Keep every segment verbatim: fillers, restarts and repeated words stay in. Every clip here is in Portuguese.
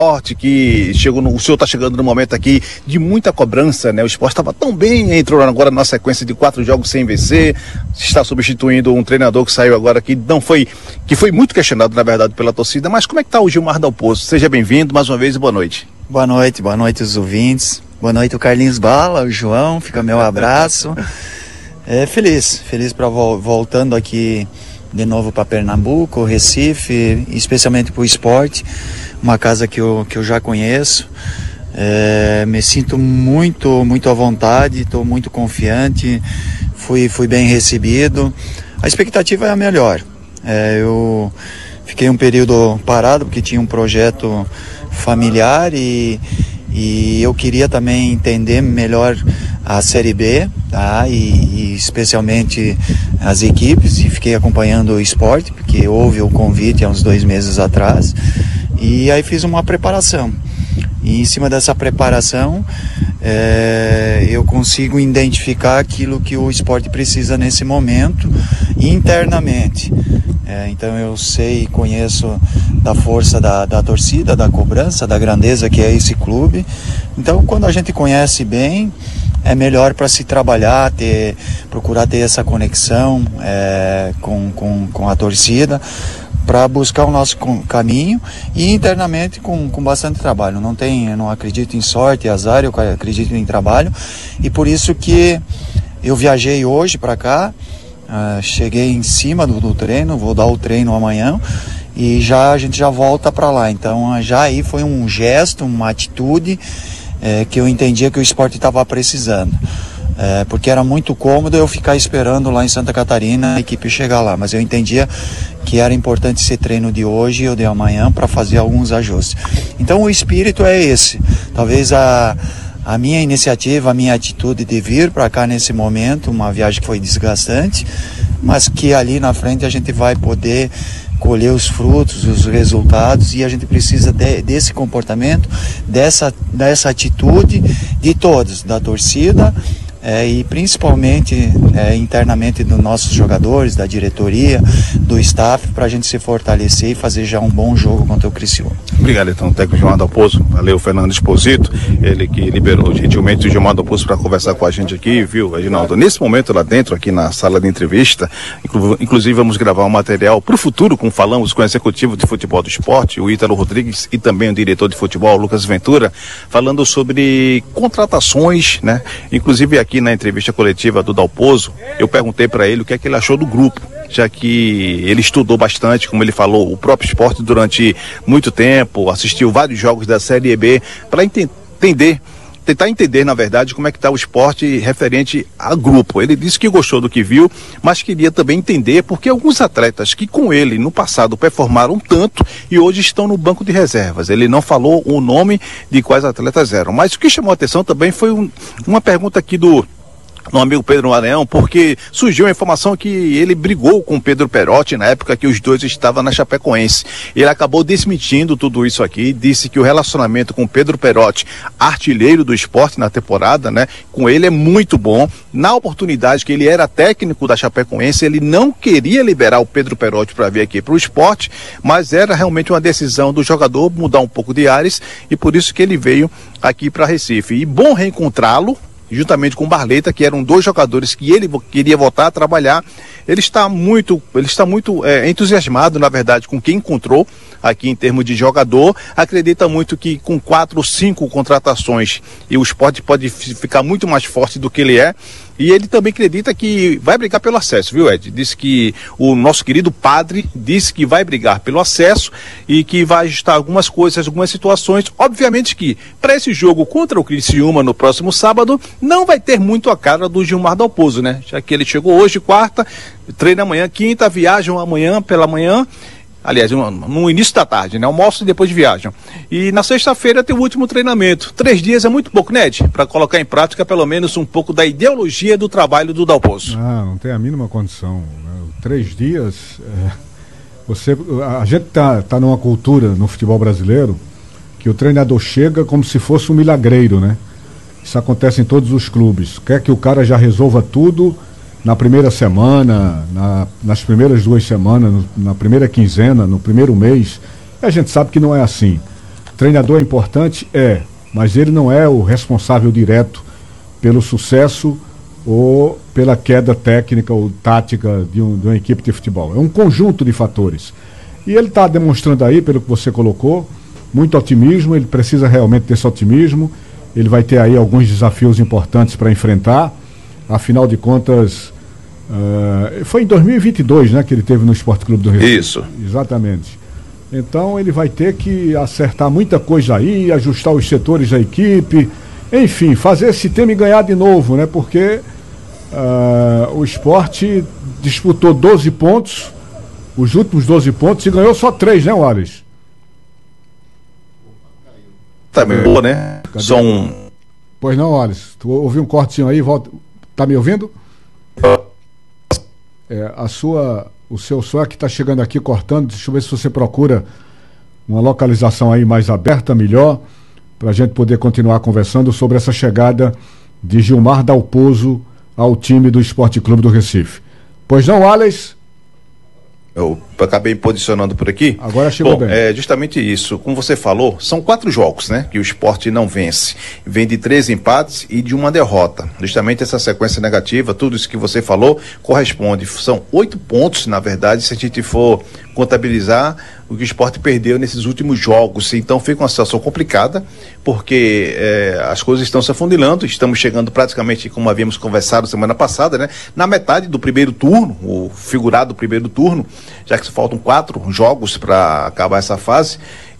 que chegou no, o senhor está chegando no momento aqui de muita cobrança, né? O Sport estava tão bem, entrou agora na sequência de quatro jogos sem vencer, está substituindo um treinador que saiu agora que não foi, que foi muito questionado na verdade pela torcida, mas como é que está o Gilmar Dalpozo? Seja bem-vindo mais uma vez e boa noite. Boa noite, boa noite os ouvintes, boa noite o Carlinhos Bala, o João, fica meu abraço. É, feliz, feliz para vo voltando aqui de novo para Pernambuco, Recife, especialmente para o esporte, uma casa que eu, que eu já conheço. É, me sinto muito, muito à vontade, estou muito confiante, fui, fui bem recebido. A expectativa é a melhor. É, eu fiquei um período parado porque tinha um projeto familiar e, e eu queria também entender melhor a Série B, tá? E, e especialmente as equipes, e fiquei acompanhando o esporte, porque houve o convite há uns dois meses atrás, e aí fiz uma preparação. E em cima dessa preparação, é, eu consigo identificar aquilo que o esporte precisa nesse momento, internamente. É, então eu sei e conheço da força da, da torcida, da cobrança, da grandeza que é esse clube. Então quando a gente conhece bem, é melhor para se trabalhar, ter, procurar ter essa conexão é, com, com, com a torcida, para buscar o nosso caminho e internamente com, com bastante trabalho. Não tem, eu não acredito em sorte e azar, eu acredito em trabalho, e por isso que eu viajei hoje para cá, uh, cheguei em cima do, do treino, vou dar o treino amanhã e já a gente já volta para lá. Então já aí foi um gesto, uma atitude é, que eu entendia que o esporte estava precisando. É, porque era muito cômodo eu ficar esperando lá em Santa Catarina a equipe chegar lá, mas eu entendia que era importante esse treino de hoje e o de amanhã para fazer alguns ajustes. Então o espírito é esse, talvez a, a minha iniciativa, a minha atitude de vir para cá nesse momento, uma viagem que foi desgastante, mas que ali na frente a gente vai poder colher os frutos, os resultados, e a gente precisa de, desse comportamento, dessa, dessa atitude de todos, da torcida, É, e principalmente é, internamente dos nossos jogadores, da diretoria, do staff, para a gente se fortalecer e fazer já um bom jogo contra o Criciúma. Obrigado então, técnico Gilmar Dalpozo. Valeu, Fernando Esposito, ele que liberou gentilmente o Gilmar Dalpozo para conversar com a gente aqui, viu, Reginaldo? Nesse momento lá dentro, aqui na sala de entrevista, inclu inclusive vamos gravar um material para o futuro, como falamos com o executivo de futebol do esporte, o Ítalo Rodrigues, e também o diretor de futebol, Lucas Ventura, falando sobre contratações, né? Inclusive aqui Aqui na entrevista coletiva do Dalpozo, eu perguntei para ele o que é que ele achou do grupo, já que ele estudou bastante, como ele falou, o próprio esporte durante muito tempo, assistiu vários jogos da Série B, para entender, tentar entender, na verdade, como é que está o esporte referente a grupo. Ele disse que gostou do que viu, mas queria também entender porque alguns atletas que com ele no passado performaram tanto e hoje estão no banco de reservas. Ele não falou o nome de quais atletas eram, mas o que chamou a atenção também foi um, uma pergunta aqui do no amigo Pedro Maranhão, porque surgiu a informação que ele brigou com o Pedro Perotti na época que os dois estavam na Chapecoense. Ele acabou desmentindo tudo isso aqui, disse que o relacionamento com o Pedro Perotti, artilheiro do esporte na temporada, né, com ele é muito bom. Na oportunidade que ele era técnico da Chapecoense, ele não queria liberar o Pedro Perotti para vir aqui para o esporte, mas era realmente uma decisão do jogador mudar um pouco de ares, e por isso que ele veio aqui para Recife. E bom reencontrá-lo, juntamente com o Barleta, que eram dois jogadores que ele queria voltar a trabalhar. Ele está muito, ele está muito é, entusiasmado, na verdade, com quem encontrou aqui em termos de jogador. Acredita muito que com quatro ou cinco contratações e o esporte pode ficar muito mais forte do que ele é. E ele também acredita que vai brigar pelo acesso, viu, Ed? Disse que o nosso querido padre disse que vai brigar pelo acesso e que vai ajustar algumas coisas, algumas situações. Obviamente que para esse jogo contra o Criciúma no próximo sábado, não vai ter muito a cara do Gilmar Dalpozo, né? Já que ele chegou hoje, quarta, treina amanhã, quinta, viajam amanhã pela manhã. Aliás, no início da tarde, né? Almoço e depois viajam. E na sexta-feira tem o último treinamento. Três dias é muito pouco, né, Ed? Para colocar em prática pelo menos um pouco da ideologia do trabalho do Dalpozo. Ah, não tem a mínima condição. Três dias, é, você, a gente tá, tá numa cultura no futebol brasileiro que o treinador chega como se fosse um milagreiro, né? Isso acontece em todos os clubes. Quer que o cara já resolva tudo na primeira semana, na, nas primeiras duas semanas, no, na primeira quinzena, no primeiro mês. E a gente sabe que não é assim. treinador é importante? É, mas ele não é o responsável direto pelo sucesso ou pela queda técnica ou tática de, um, de uma equipe de futebol. É um conjunto de fatores. E ele está demonstrando aí, pelo que você colocou, muito otimismo. Ele precisa realmente desse otimismo. Ele vai ter aí alguns desafios importantes para enfrentar. Afinal de contas, uh, foi em dois mil e vinte e dois, né, que ele teve no Sport Clube do Recife. Isso. Exatamente. Então ele vai ter que acertar muita coisa aí, ajustar os setores da equipe, enfim, fazer esse time ganhar de novo, né? Porque uh, o Sport disputou doze pontos, os últimos doze pontos, e ganhou só três, né, Wallace? Tá meio boa, né? Cadê? Só um... Pois não, Wallace. Tu ouviu um cortezinho aí, volta. Tá me ouvindo? É, a sua, o seu som que está chegando aqui cortando. Deixa eu ver se você procura uma localização aí mais aberta, melhor, para a gente poder continuar conversando sobre essa chegada de Gilmar Dalpozo ao time do Esporte Clube do Recife. Pois não, Wallace? Eu acabei posicionando por aqui. Agora chegou Bom, bem. É justamente isso. Como você falou, são quatro jogos, né, que o Sport não vence. Vem de três empates e de uma derrota. Justamente essa sequência negativa, tudo isso que você falou, corresponde. São oito pontos, na verdade, se a gente for contabilizar o que o Sport perdeu nesses últimos jogos. Então fica uma situação complicada, porque é, as coisas estão se afunilando. Estamos chegando praticamente, como havíamos conversado semana passada, né, na metade do primeiro turno, o figurado primeiro turno, já que faltam quatro jogos para acabar essa fase.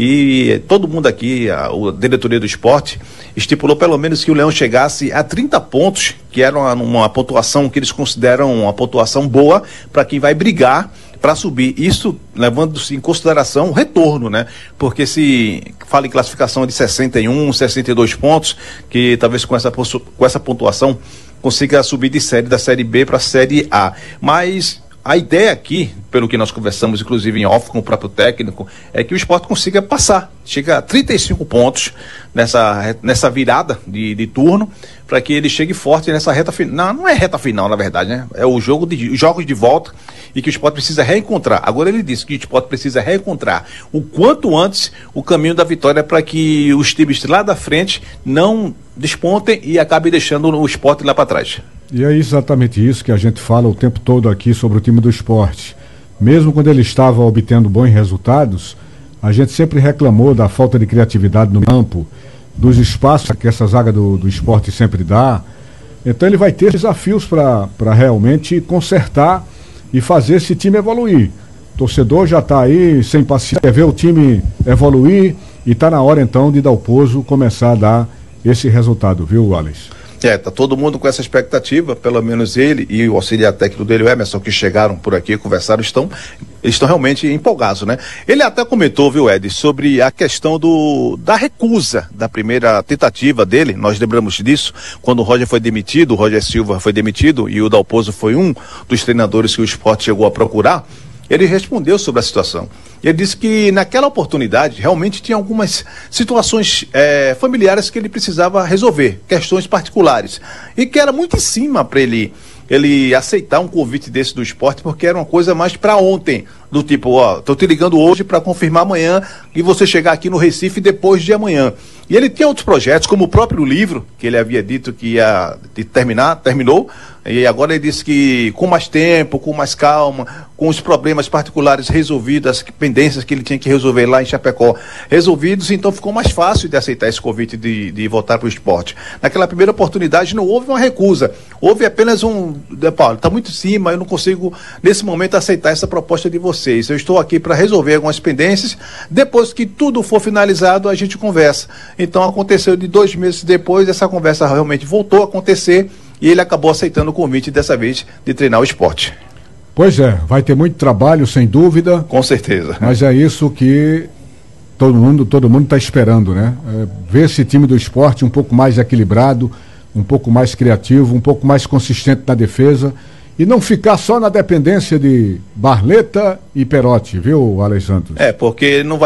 E todo mundo aqui, a, a diretoria do Sport, estipulou pelo menos que o Leão chegasse a trinta pontos, que era uma, uma pontuação que eles consideram uma pontuação boa para quem vai brigar para subir. Isso levando-se em consideração o retorno, né? Porque se fala em classificação de sessenta e um, sessenta e dois pontos, que talvez com essa, com essa pontuação consiga subir de série da série B para a série A. Mas a ideia aqui, pelo que nós conversamos, inclusive em off com o próprio técnico, é que o Sport consiga passar. Chega a trinta e cinco pontos nessa, nessa virada de, de turno, para que ele chegue forte nessa reta final. Não, não é reta final, na verdade, né? É o jogo de os jogos de volta e que o Sport precisa reencontrar. Agora ele disse que o Sport precisa reencontrar o quanto antes o caminho da vitória, para que os times lá da frente não despontem e acabem deixando o Sport lá para trás. E é exatamente isso que a gente fala o tempo todo aqui sobre o time do Sport. Mesmo quando ele estava obtendo bons resultados, a gente sempre reclamou da falta de criatividade no campo, dos espaços que essa zaga do, do Sport sempre dá. Então ele vai ter desafios para realmente consertar e fazer esse time evoluir. O torcedor já está aí sem paciência, quer ver o time evoluir, e está na hora então de Dalpozo começar a dar esse resultado, viu, Wallace? É, tá todo mundo com essa expectativa, pelo menos ele e o auxiliar técnico dele, o Emerson, que chegaram por aqui, conversaram, estão, estão realmente empolgados, né? Ele até comentou, viu, Ed, sobre a questão do, da recusa da primeira tentativa dele. Nós lembramos disso, quando o Roger foi demitido, o Roger Silva foi demitido e o Dalpozo foi um dos treinadores que o Sport chegou a procurar. Ele respondeu sobre a situação. Ele disse que naquela oportunidade realmente tinha algumas situações é, familiares que ele precisava resolver, questões particulares, e que era muito em cima para ele, ele aceitar um convite desse do Sport, porque era uma coisa mais para ontem, do tipo, ó, tô te ligando hoje para confirmar amanhã e você chegar aqui no Recife depois de amanhã. E ele tinha outros projetos, como o próprio livro, que ele havia dito que ia terminar, terminou, e agora ele disse que com mais tempo, com mais calma, com os problemas particulares resolvidos, as pendências que ele tinha que resolver lá em Chapecó resolvidos, então ficou mais fácil de aceitar esse convite de, de voltar para o esporte. Naquela primeira oportunidade não houve uma recusa, houve apenas um, Paulo, está muito em cima, eu não consigo nesse momento aceitar essa proposta de vocês, eu estou aqui para resolver algumas pendências, depois que tudo for finalizado a gente conversa. Então aconteceu de dois meses depois, essa conversa realmente voltou a acontecer e ele acabou aceitando o convite dessa vez de treinar o esporte. Pois é, vai ter muito trabalho, sem dúvida. Com certeza. Mas é isso que todo mundo todo mundo está esperando, né? É, ver esse time do esporte um pouco mais equilibrado, um pouco mais criativo, um pouco mais consistente na defesa, e não ficar só na dependência de Barleta e Perotti, viu, Alexandre? É, porque não vai estar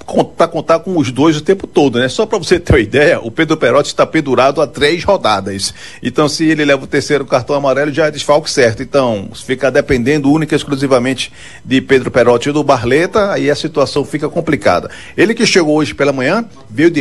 para contar com os dois o tempo todo, né? Só para você ter uma ideia, o Pedro Perotti está pendurado há três rodadas. Então, se ele leva o terceiro cartão amarelo, já é desfalque certo. Então, se ficar dependendo única e exclusivamente de Pedro Perotti e do Barleta, aí a situação fica complicada. Ele que chegou hoje pela manhã, veio de